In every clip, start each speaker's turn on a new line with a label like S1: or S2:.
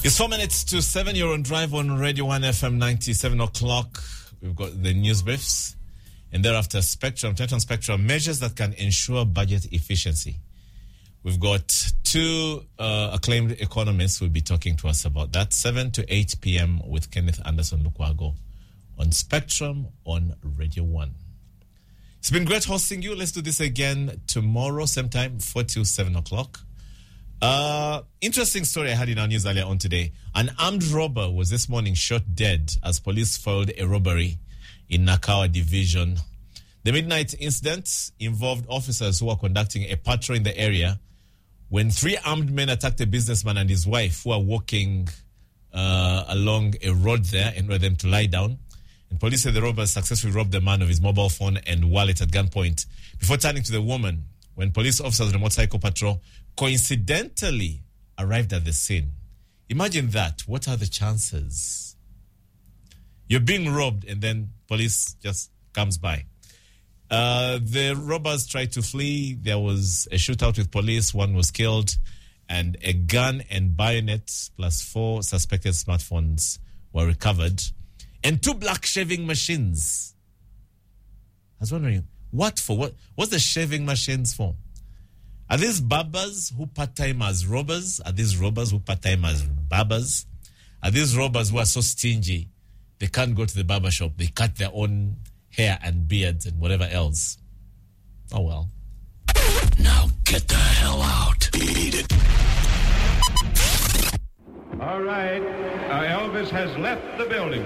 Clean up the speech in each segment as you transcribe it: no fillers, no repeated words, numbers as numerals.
S1: It's 4 minutes to 7. You're on Drive on Radio 1 FM 97 o'clock. We've got the news briefs. And thereafter, Spectrum, Titan Spectrum, measures that can ensure budget efficiency. We've got two acclaimed economists who will be talking to us about that. 7 to 8 p.m. with Kenneth Anderson Lukwago on Spectrum on Radio 1. It's been great hosting you. Let's do this again tomorrow, same time, 4 to 7 o'clock. Interesting story I had in our news earlier on today. An armed robber was this morning shot dead as police foiled a robbery in Nakawa Division. The midnight incident involved officers who were conducting a patrol in the area when three armed men attacked a businessman and his wife who were walking along a road there and ordered them to lie down. And police said the robbers successfully robbed the man of his mobile phone and wallet at gunpoint before turning to the woman when police officers on a motorcycle patrol coincidentally arrived at the scene. Imagine that. What are the chances? You're being robbed and then police just comes by. The robbers tried to flee. There was a shootout with police. One was killed. And a gun and bayonet plus 4 suspected smartphones were recovered. And 2 black shaving machines. I was wondering, what for? What's the shaving machines for? Are these barbers who part-time as robbers? Are these robbers who part-time as barbers? Are these robbers who are so stingy they can't go to the barber shop? They cut their own hair and beards and whatever else. Oh, well.
S2: Now get the hell out. Beat it.
S3: All right. Elvis has left the building.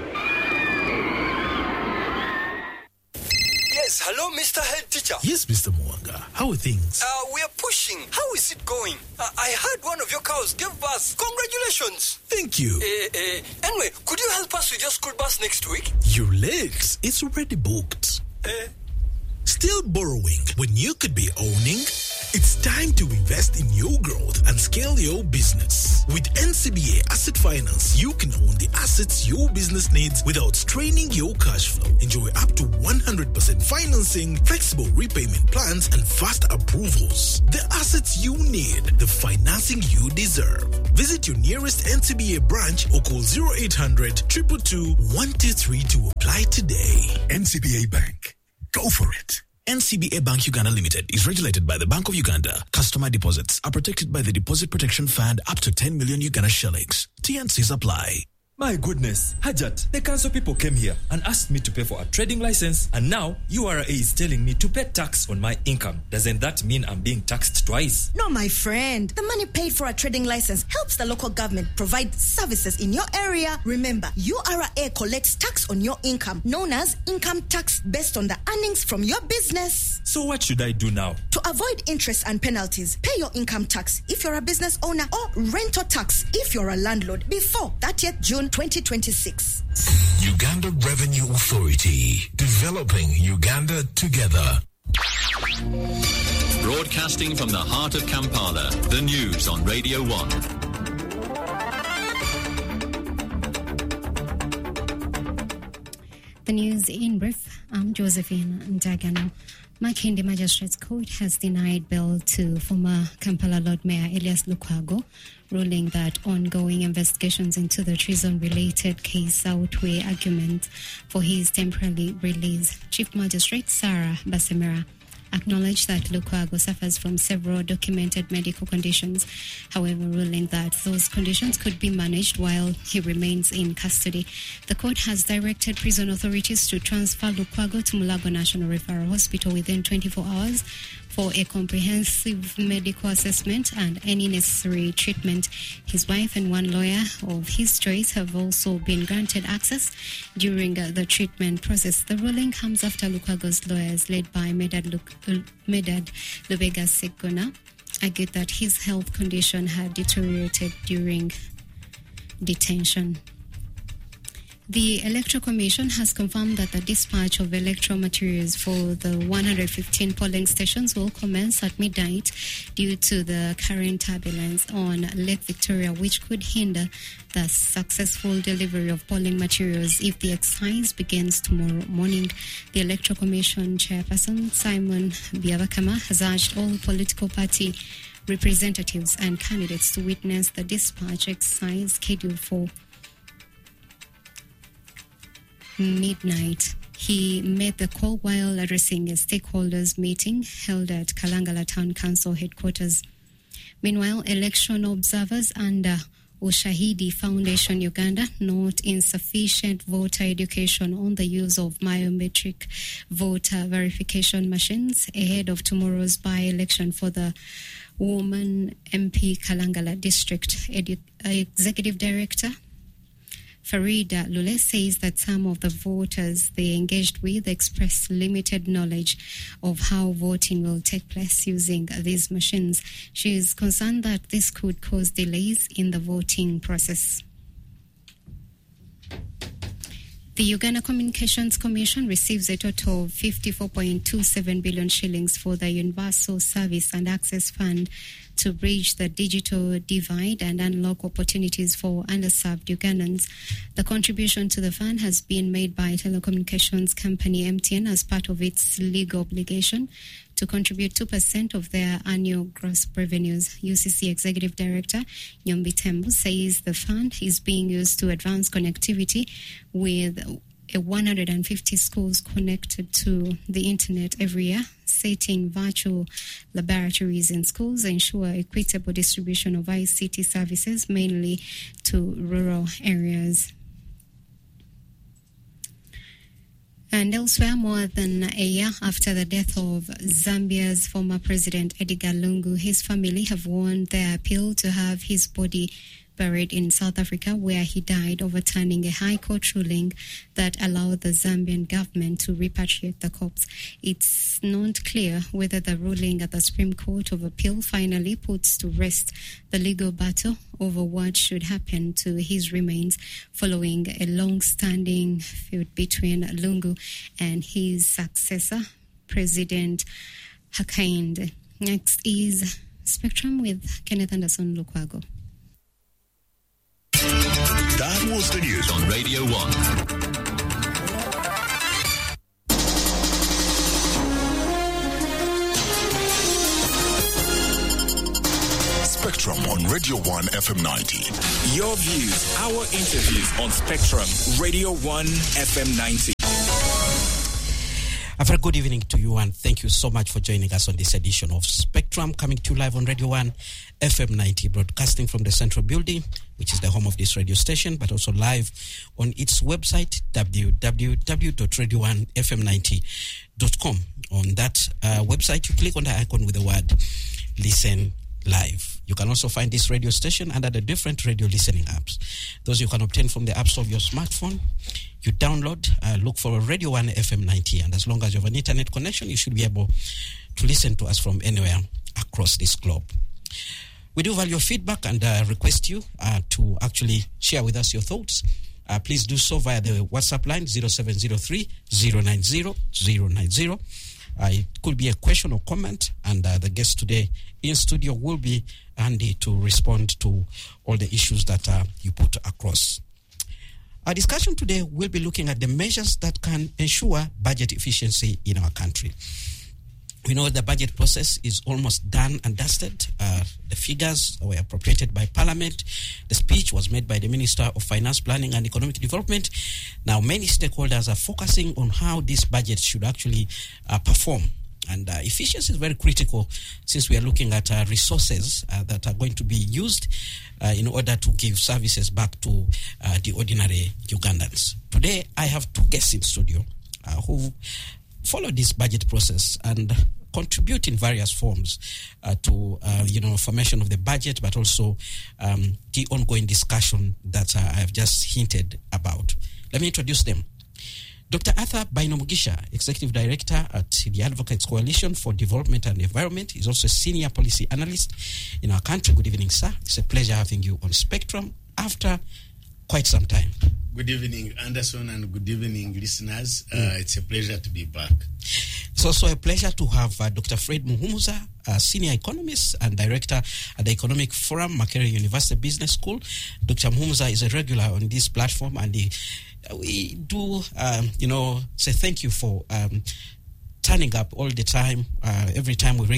S4: Yes, hello, Mr. Head Teacher.
S2: Yes, Mr. Mwanga. How are things?
S4: We are pushing. How is it going? I heard one of your cows gave birth. Congratulations.
S2: Thank you.
S4: Anyway, could you help us with your school bus next week?
S2: Your legs, it's already booked. Still borrowing when you could be owning? It's time to invest in your growth and scale your business. With NCBA Asset Finance, you can own the assets your business needs without straining your cash flow. Enjoy up to 100% financing, flexible repayment plans, and fast approvals. The assets you need, the financing you deserve. Visit your nearest NCBA branch or call 0800 222 123 to apply today.
S5: NCBA Bank. Go for it.
S2: NCBA Bank Uganda Limited is regulated by the Bank of Uganda. Customer deposits are protected by the Deposit Protection Fund up to 10 million Uganda shillings. T&Cs apply.
S6: My goodness, Hajat, the council people came here and asked me to pay for a trading license, and now URA is telling me to pay tax on my income. Doesn't that mean I'm being taxed twice?
S7: No, my friend. The money paid for a trading license helps the local government provide services in your area. Remember, URA collects tax on your income, known as income tax, based on the earnings from your business.
S6: So what should I do now?
S7: To avoid interest and penalties, pay your income tax if you're a business owner or rental tax if you're a landlord before 30th June 2026.
S5: Uganda Revenue Authority. Developing Uganda together.
S8: Broadcasting from the heart of Kampala, the news on Radio 1.
S9: The news in brief. I'm Josephine Ndagano. Makindi Magistrates Court has denied bail to former Kampala Lord Mayor Elias Lukwago, ruling that ongoing investigations into the treason-related case outweigh arguments for his temporary release. Chief Magistrate Sarah Basemera acknowledged that Lukwago suffers from several documented medical conditions, however, ruling that those conditions could be managed while he remains in custody. The court has directed prison authorities to transfer Lukwago to Mulago National Referral Hospital within 24 hours for a comprehensive medical assessment and any necessary treatment. His wife and one lawyer of his choice have also been granted access during the treatment process. The ruling comes after Lukwago's lawyers, led by Medad Lubega Sekona, argued that his health condition had deteriorated during detention. The Electoral Commission has confirmed that the dispatch of electoral materials for the 115 polling stations will commence at midnight due to the current turbulence on Lake Victoria, which could hinder the successful delivery of polling materials if the exercise begins tomorrow morning. The Electoral Commission Chairperson Simon Biabakama has urged all political party representatives and candidates to witness the dispatch exercise scheduled for midnight. He made the call while addressing a stakeholders meeting held at Kalangala Town Council headquarters. Meanwhile, election observers under Ushahidi Foundation Uganda note insufficient voter education on the use of biometric voter verification machines ahead of tomorrow's by-election for the Woman MP Kalangala District. Executive Director Farida Lule says that some of the voters they engaged with expressed limited knowledge of how voting will take place using these machines. She is concerned that this could cause delays in the voting process. The Uganda Communications Commission receives a total of 54.27 billion shillings for the Universal Service and Access Fund to bridge the digital divide and unlock opportunities for underserved Ugandans. The contribution to the fund has been made by telecommunications company MTN as part of its legal obligation to contribute 2% of their annual gross revenues. UCC Executive Director Nyombi Tembu says the fund is being used to advance connectivity with 150 schools connected to the internet every year, setting virtual laboratories in schools, ensure equitable distribution of ICT services, mainly to rural areas. And elsewhere, more than a year after the death of Zambia's former president Edgar Lungu, his family have won their appeal to have his body buried in South Africa, where he died, overturning a high court ruling that allowed the Zambian government to repatriate the corpse. It's not clear whether the ruling at the Supreme Court of Appeal finally puts to rest the legal battle over what should happen to his remains following a long-standing feud between Lungu and his successor, President Hakainde. Next is Spectrum with Kenneth Anderson Lukwago.
S5: That was the news on Radio 1. Spectrum on Radio 1 FM 90.
S2: Your views, our interviews on Spectrum, Radio 1 FM 90.
S10: A very good evening to you, and thank you so much for joining us on this edition of Spectrum, coming to you live on Radio 1 FM 90, broadcasting from the Central Building, which is the home of this radio station, but also live on its website, www.radio1fm90.com. On that website, you click on the icon with the word Listen Live. You can also find this radio station under the different radio listening apps. Those you can obtain from the apps of your smartphone. You download, look for Radio 1 FM 90, and as long as you have an internet connection, you should be able to listen to us from anywhere across this globe. We do value your feedback and request you to actually share with us your thoughts. Please do so via the WhatsApp line 0703 090 090. It could be a question or comment, and the guest today in studio will be Andy to respond to all the issues that you put across. Our discussion today will be looking at the measures that can ensure budget efficiency in our country. We know the budget process is almost done and dusted. The figures were appropriated by Parliament. The speech was made by the Minister of Finance, Planning and Economic Development. Now, many stakeholders are focusing on how this budget should actually perform. And efficiency is very critical, since we are looking at resources that are going to be used in order to give services back to the ordinary Ugandans. Today, I have two guests in studio who follow this budget process and contribute in various forms to formation of the budget, but also the ongoing discussion that I have just hinted about. Let me introduce them. Dr. Arthur Bainomugisha, Executive Director at the Advocates Coalition for Development and Environment. He's also a Senior Policy Analyst in our country. Good evening, sir. It's a pleasure having you on Spectrum after quite some time.
S11: Good evening, Anderson, and good evening, listeners. It's a pleasure to be back.
S10: It's also a pleasure to have Dr. Fred Muhumuza, Senior Economist and Director at the Economic Forum, Makerere University Business School. Dr. Muhumuza is a regular on this platform, and we do, say thank you for turning up all the time. Every time we reach out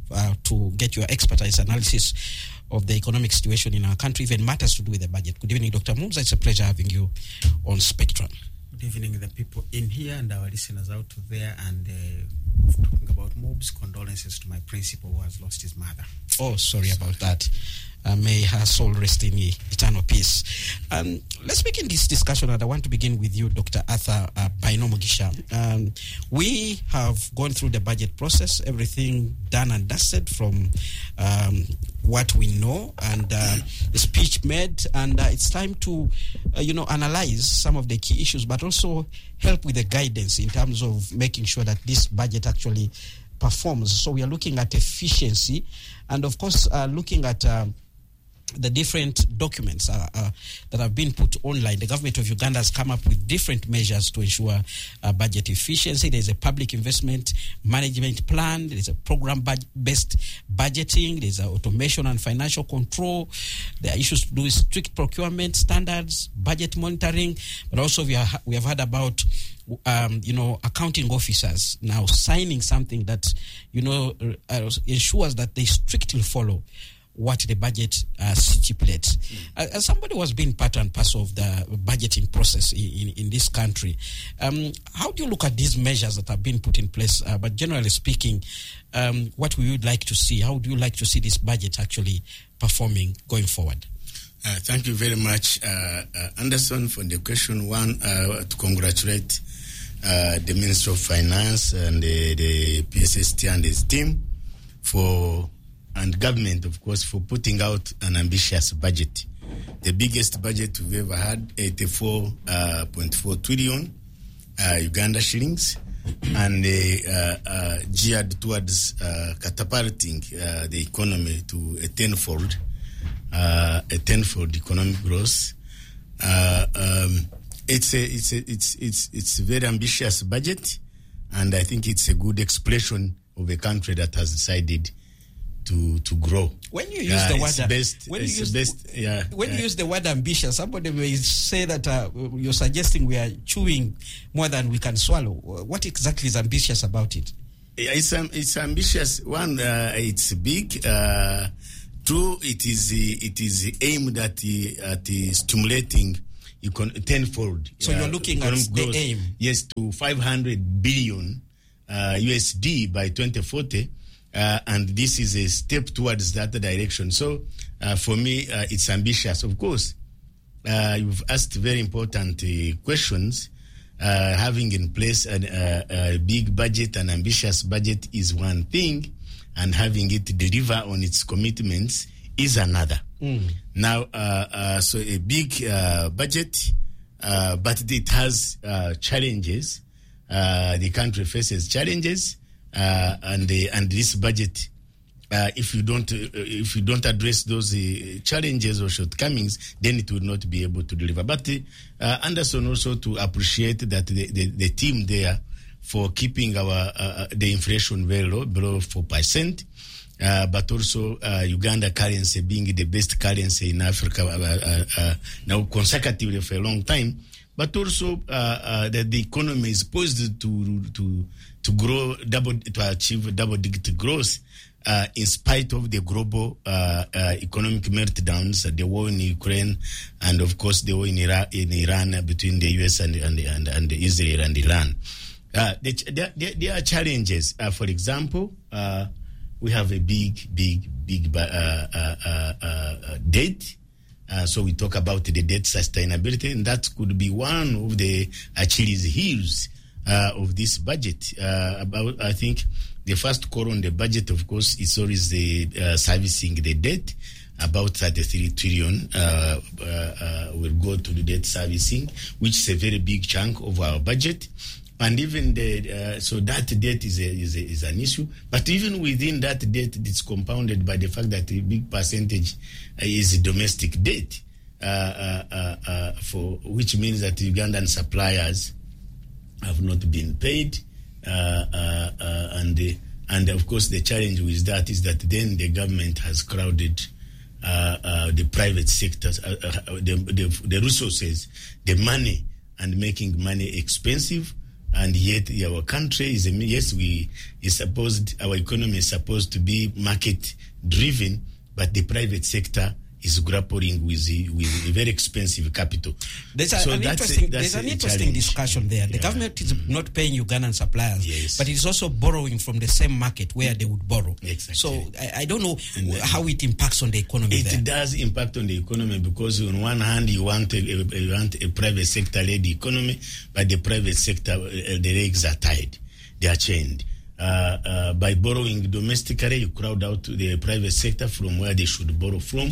S10: to get your expertise analysis of the economic situation in our country, even matters to do with the budget. Good evening, Dr. Mumza. It's a pleasure having you on Spectrum.
S12: Good evening, the people in here and our listeners out there, and talking about mobs, condolences to my principal who has lost his mother.
S10: Oh, sorry about that. May her soul rest in eternal peace. Let's begin this discussion, and I want to begin with you, Dr. Arthur Baino Mugisha. We have gone through the budget process, everything done and dusted from what we know, and the speech made, and it's time to, analyze some of the key issues, but also help with the guidance in terms of making sure that this budget actually performs. So we are looking at efficiency, and of course, looking at the different documents that have been put online. The government of Uganda has come up with different measures to ensure budget efficiency. There's a public investment management plan. There's a program-based budgeting. There's automation and financial control. There are issues to do with strict procurement standards, budget monitoring, but also we have heard about accounting officers now signing something that ensures that they strictly follow what the budget stipulates. As somebody who has been part and parcel of the budgeting process in this country, how do you look at these measures that have been put in place? But generally speaking, what we would like to see, how do you like to see this budget actually performing going forward?
S11: Thank you very much, Anderson, for the question. One, to congratulate the Minister of Finance and the PSST and his team and government, of course, for putting out an ambitious budget. The biggest budget we've ever had, 84.4 trillion Uganda shillings, and geared towards catapulting the economy to a tenfold economic growth. It's a very ambitious budget, and I think it's a good expression of a country that has decided to grow.
S10: When you use the word ambitious, somebody may say that you're suggesting we are chewing more than we can swallow. What exactly is ambitious about it?
S11: It's ambitious. One, it's big. Two, it is aimed at stimulating tenfold.
S10: So you're looking at the growth, aim?
S11: Yes, to 500 billion USD by 2040. And this is a step towards that direction. So, for me, it's ambitious. Of course, you've asked very important questions. Having in place a big budget, an ambitious budget is one thing, and having it deliver on its commitments is another. Now, so a big budget, but it has challenges. The country faces challenges. And this budget, if you don't address those challenges or shortcomings, then it will not be able to deliver. But Anderson, also to appreciate that the team there for keeping the inflation very low, below 4%, but also Uganda currency being the best currency in Africa now consecutively for a long time. But also that the economy is poised to grow to achieve double-digit growth in spite of the global economic meltdowns, the war in Ukraine, and of course the war in Iran between the US and Israel and Iran. There are challenges. For example, we have a big debt. So we talk about the debt sustainability, and that could be one of the Achilles heels of this budget. I think the first call on the budget, of course, is always the servicing the debt. About 33 trillion will go to the debt servicing, which is a very big chunk of our budget. And even so that debt is an issue. But even within that debt, it's compounded by the fact that a big percentage is domestic debt, for which means that Ugandan suppliers have not been paid, and of course the challenge with that is that then the government has crowded the private sectors, the resources, the money, and making money expensive. and yet our country is our economy is supposed to be market driven, but the private sector is grappling with very expensive capital.
S10: There's an interesting discussion there. The government is not paying Ugandan suppliers, but it is also borrowing from the same market where they would borrow.
S11: Exactly.
S10: So I don't know how it impacts on the economy.
S11: It does impact on the economy because on one hand you want a private sector led economy, but the private sector the legs are tied, they are chained. By borrowing domestically, you crowd out the private sector from where they should borrow from.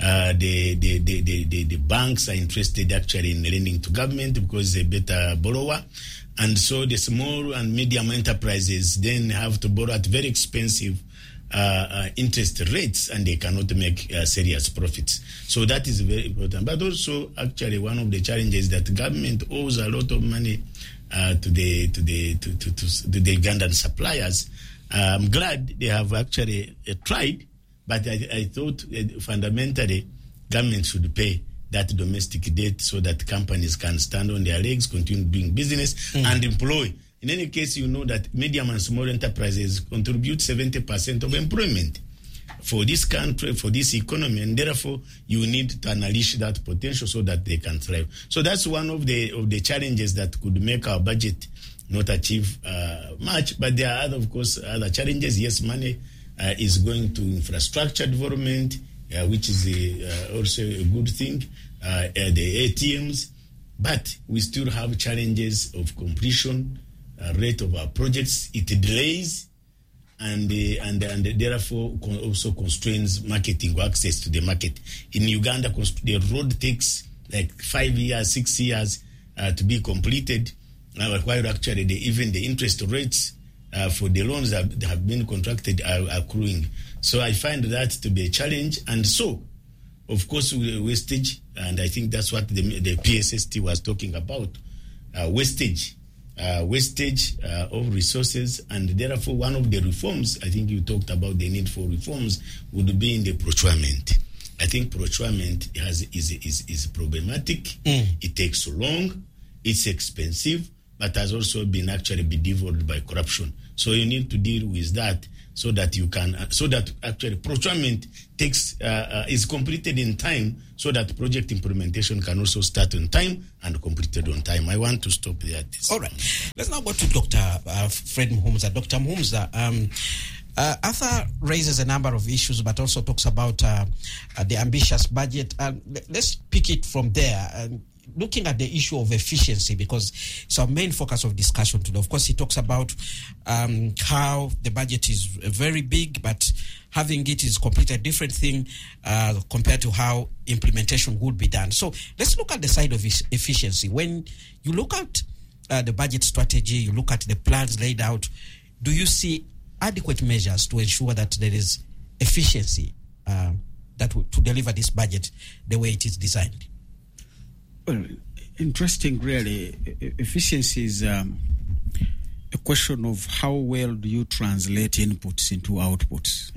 S11: The banks are interested actually in lending to government because they're a better borrower. And so the small and medium enterprises then have to borrow at very expensive interest rates, and they cannot make serious profits. So that is very important. But also, actually, one of the challenges that government owes a lot of money to the Ugandan suppliers. I'm glad they have actually tried, but I thought fundamentally government should pay that domestic debt so that companies can stand on their legs, continue doing business, and employ. In any case, you know that medium and small enterprises contribute 70% of employment for this country, for this economy, and therefore you need to unleash that potential so that they can thrive. So that's one of the challenges that could make our budget not achieve much. But there are of course other challenges. Yes, money is going to infrastructure development, which is also a good thing. The ATMs, but we still have challenges of completion rate of our projects. It delays. And therefore also constrains marketing or access to the market. In Uganda, the road takes like 5 years, 6 years to be completed, while actually even the interest rates for the loans that have been contracted are accruing. So I find that to be a challenge. And so, of course, wastage, and I think that's what the PSST was talking about, wastage of resources, and therefore one of the reforms, I think you talked about the need for reforms, would be in the procurement. I think procurement is problematic. It takes so long, it's expensive, but has also been actually bedeviled by corruption. So you need to deal with that so that you can, so that actually procurement is completed in time, so that project implementation can also start on time and completed on time. I want to stop there.
S10: All right. Let's now go to Dr. Fred Muhumuza. Dr. Muhumuza, Arthur raises a number of issues, but also talks about the ambitious budget. Let's pick it from there. Looking at the issue of efficiency, because it's our main focus of discussion today. Of course, he talks about how the budget is very big, but having it is completely a different thing compared to how implementation would be done. So let's look at the side of efficiency. When you look at the budget strategy, you look at the plans laid out, do you see adequate measures to ensure that there is efficiency to deliver this budget the way it is designed?
S12: Well, interesting, really. Efficiency is a question of how well do you translate inputs into outputs.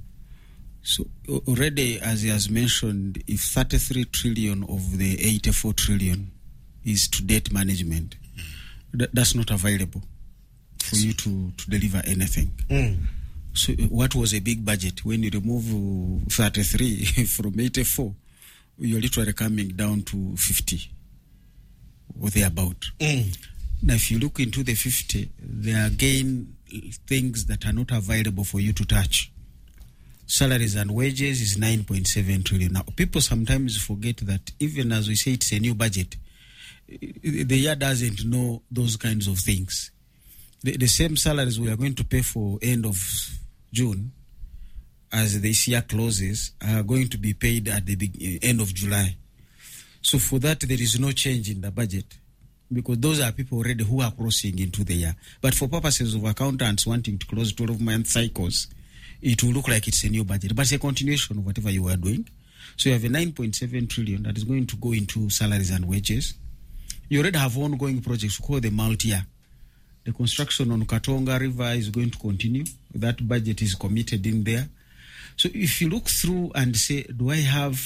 S12: So already, as he has mentioned, if 33 trillion of the 84 trillion is to debt management, that's not available for you to deliver anything. So what was a big budget? When you remove 33 from 84, you're literally coming down to 50 or thereabout. Now, if you look into the 50, there are again things that are not available for you to touch. Salaries and wages is 9.7 trillion. Now, people sometimes forget that even as we say it's a new budget, the year doesn't know those kinds of things. The same salaries we are going to pay for end of June as this year closes are going to be paid at the end of July. So for that, there is no change in the budget because those are people already who are crossing into the year. But for purposes of accountants wanting to close 12-month cycles, it will look like it's a new budget. But it's a continuation of whatever you are doing. So you have a 9.7 trillion that is going to go into salaries and wages. You already have ongoing projects called the multi-year. The construction on Katonga River is going to continue. That budget is committed in there. So if you look through and say, do I have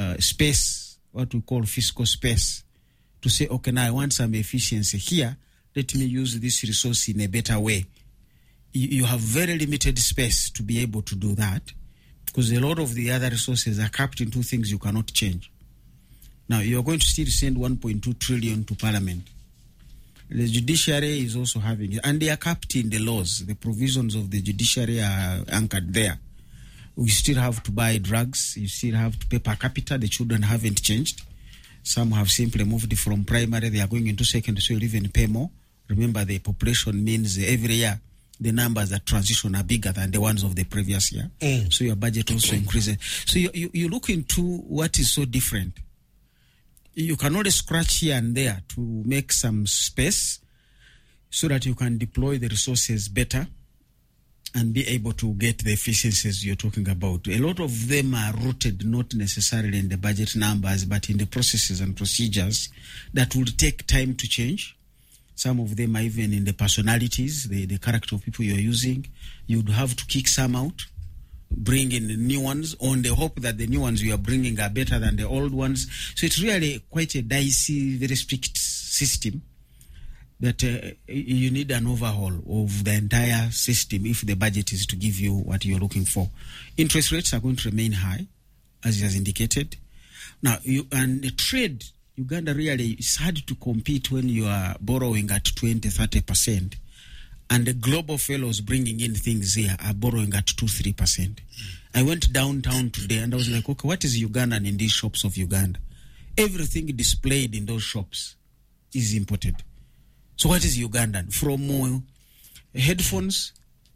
S12: space, what we call fiscal space, to say, okay, now I want some efficiency here, let me use this resource in a better way. You have very limited space to be able to do that, because a lot of the other resources are capped into things you cannot change. Now, you're going to still send 1.2 trillion to Parliament. The judiciary is also having it, and they are capped in the laws. The provisions of the judiciary are anchored there. We still have to buy drugs. You still have to pay per capita. The children haven't changed. Some have simply moved from primary. They are going into secondary, so you'll even pay more. Remember, the population means every year the numbers that transition are bigger than the ones of the previous year. So your budget also increases. So you look into what is so different. You can only scratch here and there to make some space so that you can deploy the resources better and be able to get the efficiencies you're talking about. A lot of them are rooted not necessarily in the budget numbers, but in the processes and procedures that will take time to change. Some of them are even in the personalities, the character of people you're using. You'd have to kick some out, bring in the new ones on the hope that the new ones you are bringing are better than the old ones. So it's really quite a dicey, very strict system that you need an overhaul of the entire system if the budget is to give you what you're looking for. Interest rates are going to remain high, as it has indicated. Now, and the trade, Uganda really, it's hard to compete when you are borrowing at 20-30%. And the global fellows bringing in things here are borrowing at 2-3%. I went downtown today and I was like, okay, what is Ugandan in these shops of Uganda? Everything displayed in those shops is imported. So what is Ugandan? From headphones,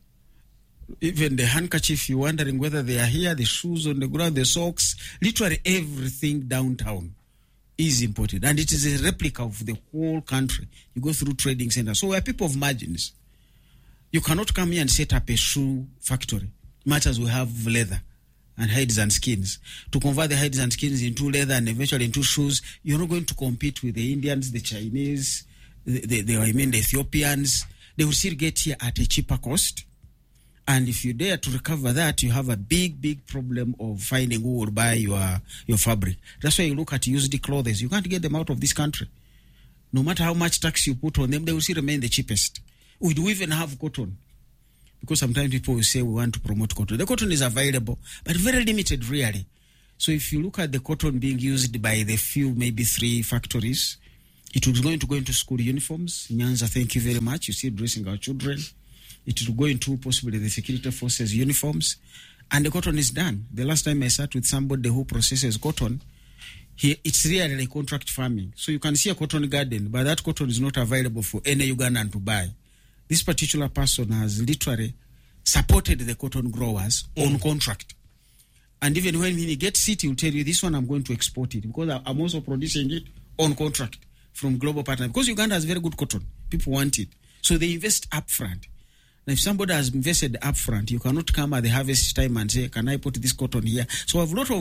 S12: even the handkerchief, you're wondering whether they are here, the shoes on the ground, the socks, literally everything downtown is imported. And it is a replica of the whole country. You go through trading centers. So we are people of margins. You cannot come here and set up a shoe factory, much as we have leather and hides and skins. To convert the hides and skins into leather and eventually into shoes, you're not going to compete with the Indians, the Chinese, the Ethiopians. They will still get here at a cheaper cost. And if you dare to recover that, you have a big problem of finding who will buy your fabric. That's why you look at used clothes. You can't get them out of this country. No matter how much tax you put on them, they will still remain the cheapest. We do even have cotton. Because sometimes people will say we want to promote cotton. The cotton is available, but very limited really. So if you look at the cotton being used by the few, maybe 3 factories, it was going to go into school uniforms. Nyanza, thank you very much. You see dressing our children. It will go into possibly the security forces uniforms. And the cotton is done. The last time I sat with somebody who processes cotton, it's really like contract farming. So you can see a cotton garden, but that cotton is not available for any Ugandan to buy. This particular person has literally supported the cotton growers on contract. And even when he gets it, he'll tell you, this one I'm going to export it because I'm also producing it on contract from global partners. Because Uganda has very good cotton. People want it. So they invest upfront. Now, if somebody has invested upfront, you cannot come at the harvest time and say, can I put this cotton here? So I have a lot of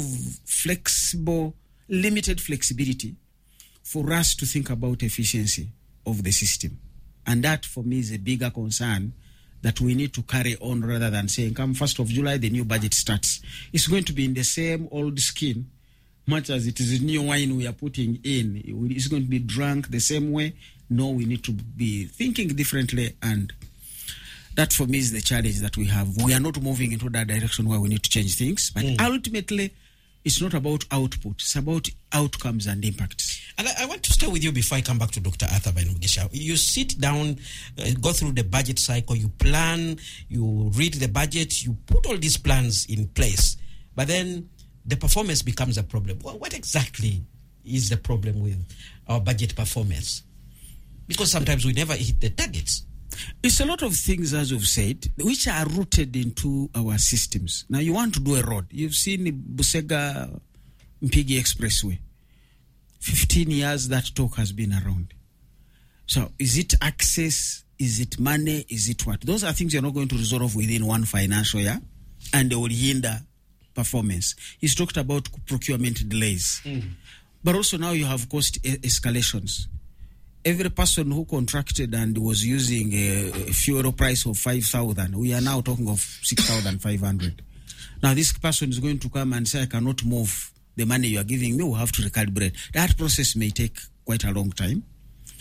S12: limited flexibility for us to think about efficiency of the system. And that, for me, is a bigger concern that we need to carry on rather than saying, come 1st of July, the new budget starts. It's going to be in the same old skin, much as it is new wine we are putting in. It's going to be drunk the same way. No, we need to be thinking differently, and that, for me, is the challenge that we have. We are not moving into that direction where we need to change things, but ultimately, it's not about output. It's about outcomes and impacts.
S10: And I want to stay with you before I come back to Dr. Arthur Bainimugisha. You sit down, go through the budget cycle, you plan, you read the budget, you put all these plans in place, but then the performance becomes a problem. Well, what exactly is the problem with our budget performance? Because sometimes we never hit the targets.
S12: It's a lot of things, as we've said, which are rooted into our systems. Now, you want to do a road. You've seen the Busega Mpigi Expressway. 15 years that talk has been around. So, is it access? Is it money? Is it what? Those are things you're not going to resolve within one financial year, and they will hinder performance. He's talked about procurement delays. But also now you have cost escalations. Every person who contracted and was using a fuel price of 5,000, we are now talking of 6,500. Now this person is going to come and say, I cannot move the money you are giving me, we'll have to recalibrate. That process may take quite a long time.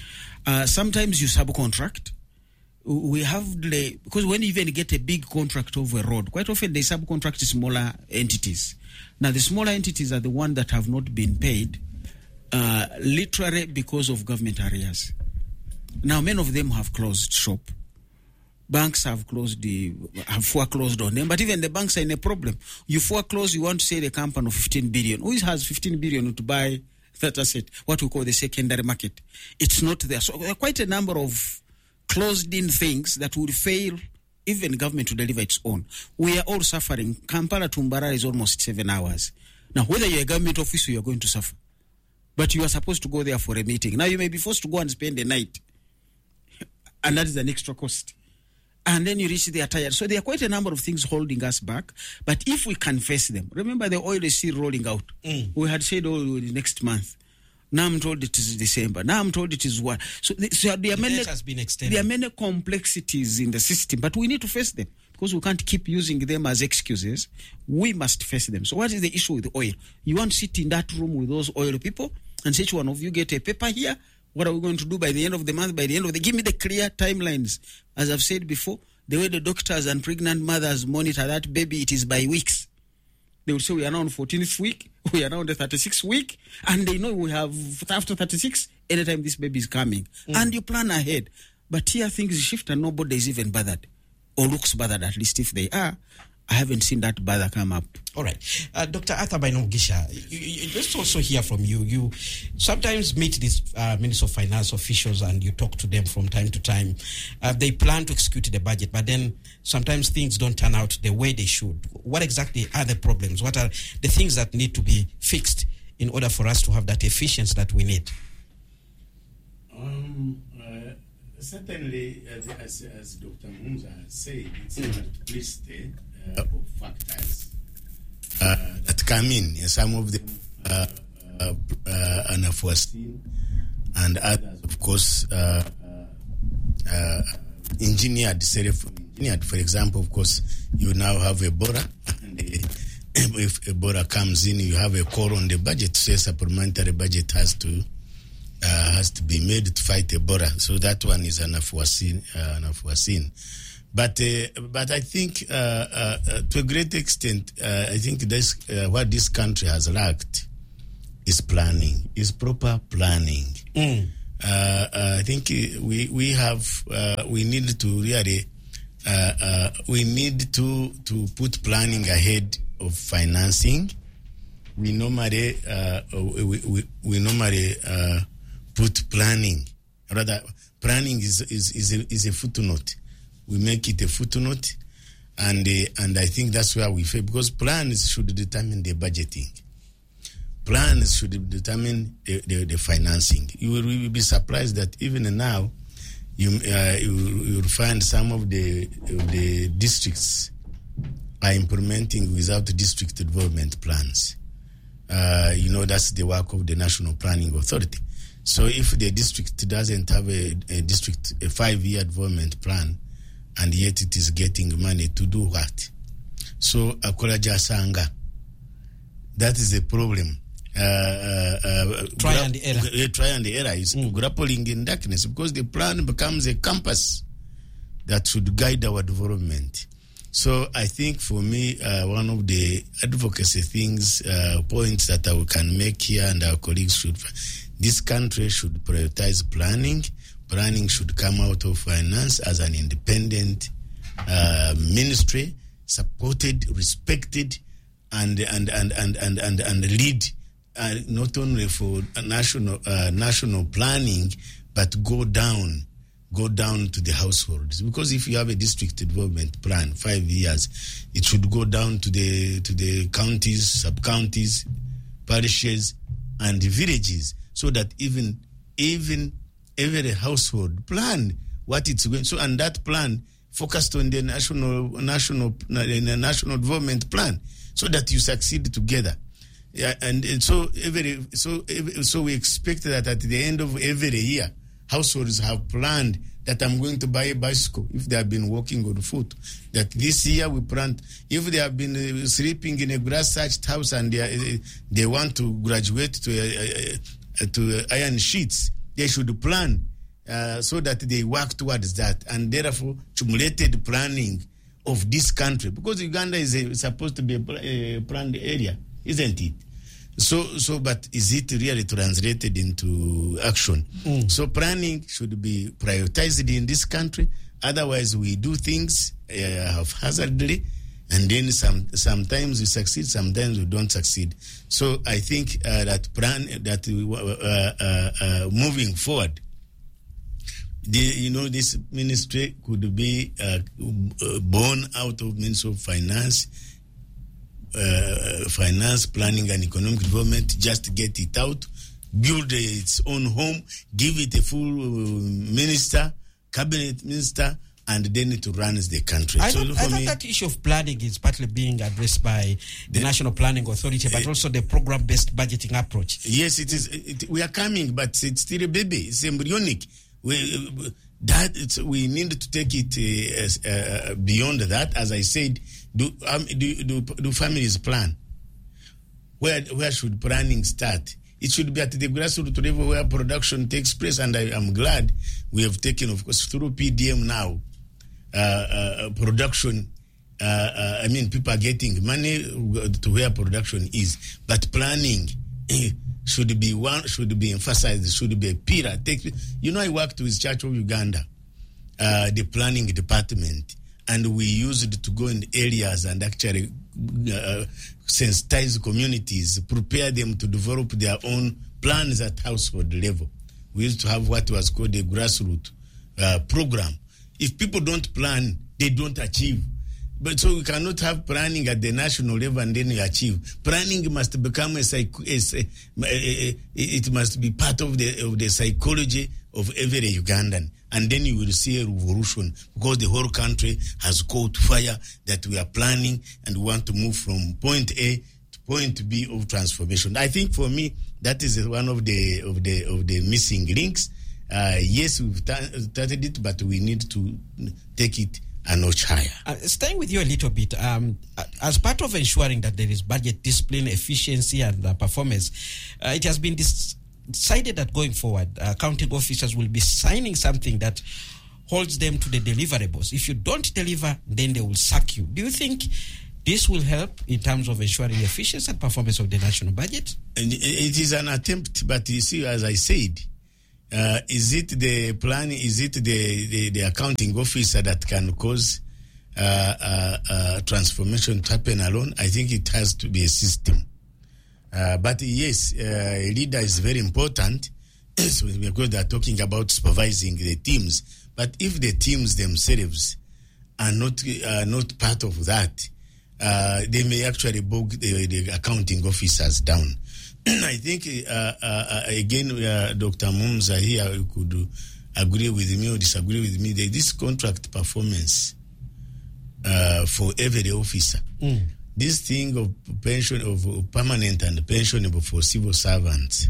S12: Sometimes you subcontract. We have because when you even get a big contract of a road, quite often they subcontract smaller entities. Now the smaller entities are the ones that have not been paid, literally because of government arrears. Now many of them have closed shop. Banks have foreclosed on them, but even the banks are in a problem. You foreclose, you want to sell a company of 15 billion. Who has 15 billion to buy that asset, what we call the secondary market? It's not there. So there are quite a number of closed-in things that would fail even government to deliver its own. We are all suffering. Kampala to Mbarara is almost 7 hours. Now, whether you're a government officer, you're going to suffer. But you are supposed to go there for a meeting. Now, you may be forced to go and spend the night. And that is an extra cost. And then you reach there tired. So there are quite a number of things holding us back. But if we can face them, remember the oil is still rolling out. We had said oil next month. Now I'm told it is December. Now I'm told it is what. So there are many.
S10: Has been extended.
S12: There are many complexities in the system, but we need to face them because we can't keep using them as excuses. We must face them. So what is the issue with oil? You want to sit in that room with those oil people and say each one of you get a paper here. What are we going to do by the end of the month? By the end of the give me the clear timelines. As I've said before, the way the doctors and pregnant mothers monitor that baby, it is by weeks. They will say we are now on 14th week, we are now on the 36th week, and they know we have after 36, anytime this baby is coming. And you plan ahead. But here things shift and nobody is even bothered. Or looks bothered, at least if they are. I haven't seen that bother come up.
S10: All right. Dr. Arthur Bainongisha, let's also hear from you. You sometimes meet these Minister of Finance officials and you talk to them from time to time. They plan to execute the budget, but then sometimes things don't turn out the way they should. What exactly are the problems? What are the things that need to be fixed in order for us to have that efficiency that we need?
S11: Certainly, as Dr. Mumza said, it's a multiplicity of factors that come in. Some of them unforeseen, and others, of course, engineered. For example, of course, you now have Ebola, and if Ebola comes in, you have a call on the budget to say supplementary budget has to be made to fight Ebola. So that one is unforeseen. But I think to a great extent, I think this what this country has lacked is planning, is proper planning. I think we need to really we need to put planning ahead of financing. We normally put planning. Rather, planning is a footnote. We make it a footnote, and I think that's where we fail, because plans should determine the budgeting. Plans should determine the financing. You will be surprised that even now, you will find some of the districts are implementing without district development plans. That's the work of the National Planning Authority. So if the district doesn't have a 5-year development plan, and yet it is getting money to do what? So akola jasanga. That is a problem.
S10: Try and error.
S11: Try and error is grappling in darkness, because the plan becomes a compass that should guide our development. So I think for me, one of the advocacy things, points that I can make here, and our colleagues should, this country should prioritize planning. Planning should come out of finance as an independent ministry, supported, respected, and lead not only for national planning, but go down to the households. Because if you have a district development plan, 5 years, it should go down to the counties, sub-counties, parishes, and villages, so that even every household plan what it's going. So, and that plan focused on the national development plan, so that you succeed together. Yeah, and so we expect that at the end of every year, households have planned that I'm going to buy a bicycle if they have been walking on foot. That this year we plan, if they have been sleeping in a grass-thatched house and they want to graduate to iron sheets, they should plan so that they work towards that, and therefore cumulated planning of this country, because Uganda is supposed to be a planned area, isn't it? So, but is it really translated into action? So planning should be prioritized in this country. Otherwise, we do things haphazardly, and then sometimes we succeed, sometimes we don't succeed. So I think moving forward, this ministry could be born out of Ministry of Finance, finance planning and economic development. Just get it out, build its own home, give it a full minister, cabinet minister, and then it runs the country.
S10: I thought that issue of planning is partly being addressed by the National Planning Authority, but also the program-based budgeting approach.
S11: Yes, it is. We are coming, but it's still a baby. It's embryonic. We need to take it beyond that. As I said, do families plan? Where should planning start? It should be at the grassroots level where production takes place, and I am glad we have taken, of course, through PDM now, production. People are getting money to where production is, but planning should be emphasized. Should be a pillar. I worked with Church of Uganda, the planning department, and we used it to go in areas and actually sensitize communities, prepare them to develop their own plans at household level. We used to have what was called a grassroots program. If people don't plan, they don't achieve. But so we cannot have planning at the national level and then you achieve. Planning must become it must be part of the psychology of every Ugandan. And then you will see a revolution, because the whole country has caught fire that we are planning and we want to move from point A to point B of transformation. I think for me that is one of the missing links. Yes, we've started it, but we need to take it a notch higher.
S10: Staying with you a little bit, as part of ensuring that there is budget discipline, efficiency, and performance, it has been decided that going forward, accounting officers will be signing something that holds them to the deliverables. If you don't deliver, then they will sack you. Do you think this will help in terms of ensuring efficiency and performance of the national budget?
S11: And it is an attempt, but you see, as I said, is it the plan? Is it the accounting officer that can cause transformation to happen alone? I think it has to be a system. But yes, a leader is very important, because they are talking about supervising the teams. But if the teams themselves are not part of that, they may actually bog the accounting officers down. I think, again, Dr. Mumza here could agree with me or disagree with me. This contract performance for every officer, this thing of pension, of permanent and pensionable for civil servants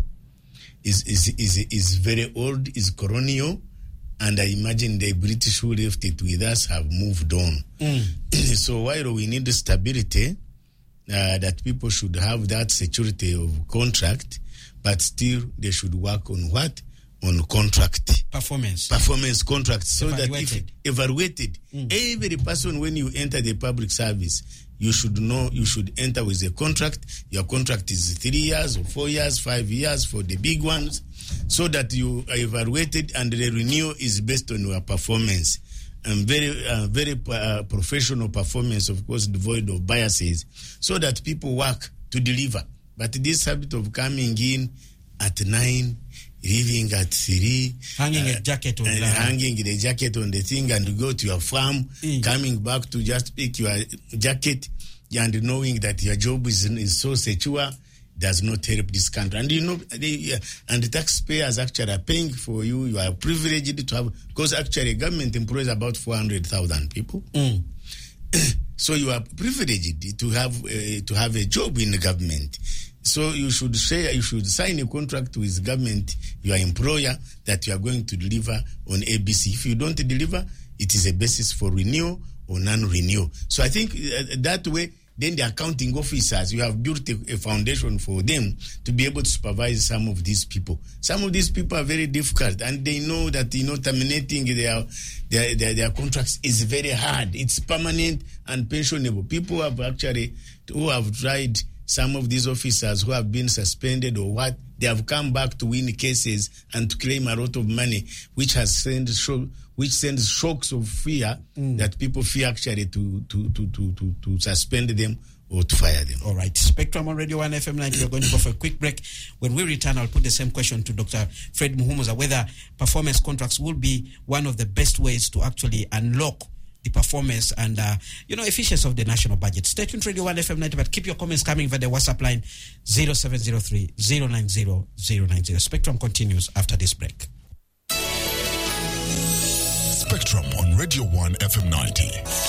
S11: is very old, is colonial, and I imagine the British who left it with us have moved on. So while we need stability, that people should have that security of contract, but still they should work on what? On contract.
S10: Performance
S11: contract, so that if evaluated, every person, when you enter the public service, you should know you should enter with a contract. Your contract is 3 years or 4 years, 5 years for the big ones, so that you are evaluated and the renewal is based on your performance. And very professional performance, of course, devoid of biases, so that people work to deliver. But this habit of coming in at 9, leaving at 3,
S10: hanging the jacket on
S11: the thing, and you go to your farm, coming back to just pick your jacket, and knowing that your job is so secure, does not help this country. And and the taxpayers actually are paying for you. You are privileged to have, because actually government employs about 400,000 people. So you are privileged to have a job in the government. So you should sign a contract with government, your employer, that you are going to deliver on ABC. If you don't deliver, it is a basis for renewal or non-renewal. So I think that way then the accounting officers, you have built a foundation for them to be able to supervise some of these people. Some of these people are very difficult, and they know that, terminating their contracts is very hard. It's permanent and pensionable. People who have tried, some of these officers who have been suspended or what, they have come back to win cases and to claim a lot of money, which sends shocks of fear that people fear actually to suspend them or to fire them.
S10: All right. Spectrum on Radio 1 FM 90. We're going to go for a quick break. When we return, I'll put the same question to Dr. Fred Muhumuza, whether performance contracts will be one of the best ways to actually unlock the performance and efficiency of the national budget. Stay tuned to Radio 1 FM 90, but keep your comments coming via the WhatsApp line 0703 090 090. Spectrum continues after this break.
S5: Spectrum on Radio 1 FM 90.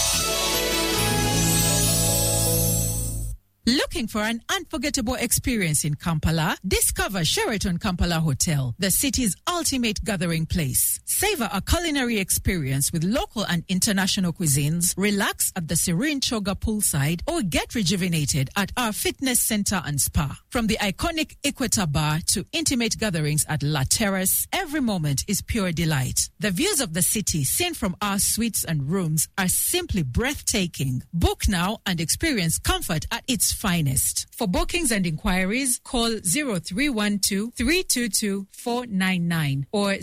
S13: Looking for an unforgettable experience in Kampala? Discover Sheraton Kampala Hotel, the city's ultimate gathering place. Savor a culinary experience with local and international cuisines, relax at the serene Choga poolside, or get rejuvenated at our fitness center and spa. From the iconic Equator Bar to intimate gatherings at La Terrace, every moment is pure delight. The views of the city seen from our suites and rooms are simply breathtaking. Book now and experience comfort at its finest. For bookings and inquiries, call 0312-322-499 or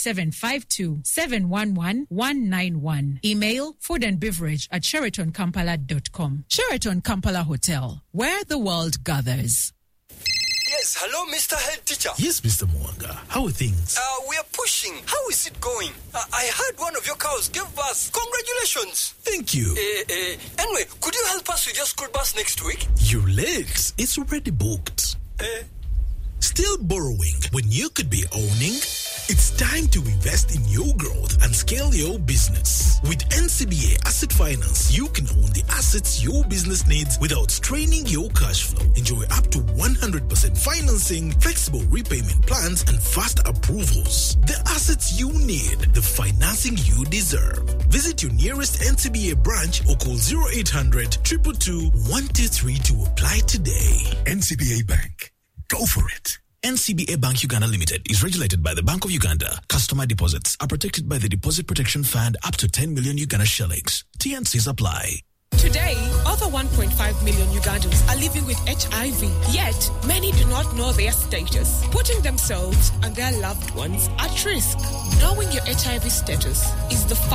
S13: 0752-711-191. Email foodandbeverage@SheratonKampala.com. Sheraton Kampala Hotel, where the world gathers.
S4: Yes, hello, Mr. Head Teacher.
S2: Yes, Mr. Mwanga. How are things?
S4: We are pushing. How is it going? I heard one of your cows gave birth. Congratulations.
S2: Thank you.
S4: Anyway, could you help us with your school bus next week?
S2: You're late. It's already booked. Still borrowing when you could be owning? It's time to invest in your growth and scale your business. With NCBA Asset Finance, you can own the assets your business needs without straining your cash flow. Enjoy up to 100% financing, flexible repayment plans, and fast approvals. The assets you need, the financing you deserve. Visit your nearest NCBA branch or call 0800 222 123 to apply today.
S5: NCBA Bank. Go for it.
S2: NCBA Bank Uganda Limited is regulated by the Bank of Uganda. Customer deposits are protected by the Deposit Protection Fund up to 10 million Uganda shillings. T&Cs apply.
S14: Today, over 1.5 million Ugandans are living with HIV, yet many do not know their status, putting themselves and their loved ones at risk. Knowing your HIV status is the